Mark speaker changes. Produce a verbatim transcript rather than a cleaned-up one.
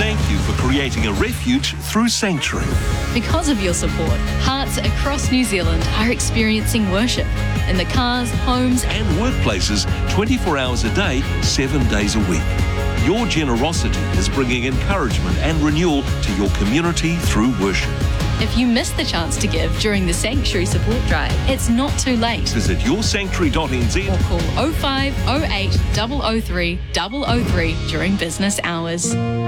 Speaker 1: thank you for creating a refuge through Sanctuary.
Speaker 2: Because of your support, hearts across New Zealand are experiencing worship in the cars, homes
Speaker 1: And workplaces twenty-four hours a day, seven days a week. Your generosity is bringing encouragement and renewal to your community through worship.
Speaker 2: If you missed the chance to give during the Sanctuary Support Drive, it's not too late.
Speaker 1: Visit your sanctuary dot n z
Speaker 2: Or call oh five oh eight, oh oh three, oh oh three during business hours.